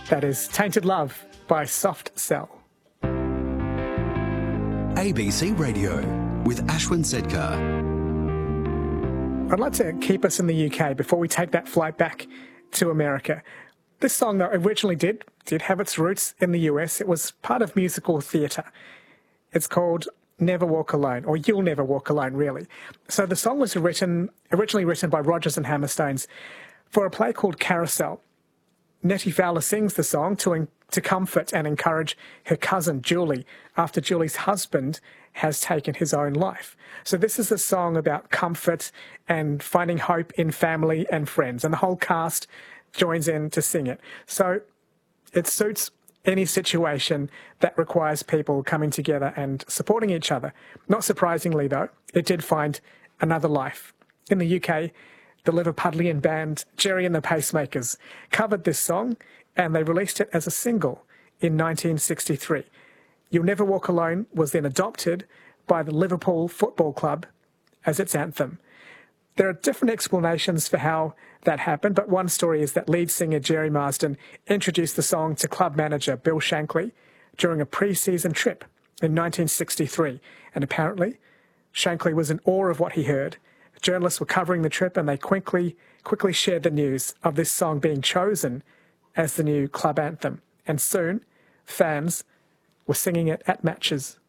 That is Tainted Love by Soft Cell. ABC Radio with Ashwin Sedkar. I'd like to keep us in the UK before we take that flight back to America. This song, though, originally did have its roots in the US. It was part of musical theatre. It's called Never Walk Alone, or You'll Never Walk Alone, really. So the song was originally written by Rodgers and Hammerstones for a play called Carousel. Nettie Fowler sings the song to comfort and encourage her cousin Julie after Julie's husband has taken his own life. So this is a song about comfort and finding hope in family and friends, and the whole cast joins in to sing it. So it suits any situation that requires people coming together and supporting each other. Not surprisingly, though, it did find another life. In the UK, the Liverpudlian band Gerry and the Pacemakers covered this song, and they released it as a single in 1963. You'll Never Walk Alone was then adopted by the Liverpool Football Club as its anthem. There are different explanations for how that happened, but one story is that lead singer Gerry Marsden introduced the song to club manager Bill Shankly during a pre-season trip in 1963, and apparently Shankly was in awe of what he heard. Journalists were covering the trip, and they quickly shared the news of this song being chosen as the new club anthem. And soon, fans were singing it at matches.